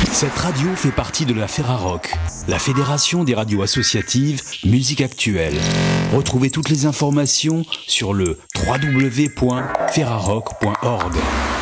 Cette radio fait partie de la Ferrarock, la fédération des radios associatives musique actuelle. Retrouvez toutes les informations sur le www.ferrarock.org.